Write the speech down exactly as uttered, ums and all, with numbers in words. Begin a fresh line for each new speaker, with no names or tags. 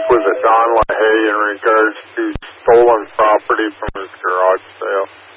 with Don LaHaye in regards to stolen property from his garage sale.